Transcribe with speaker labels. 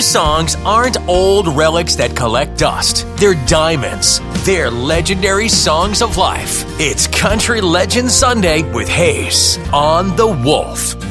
Speaker 1: These songs aren't old relics that collect dust. They're diamonds. They're legendary songs of life. It's Country Legend Sunday with Hayes on The Wolf.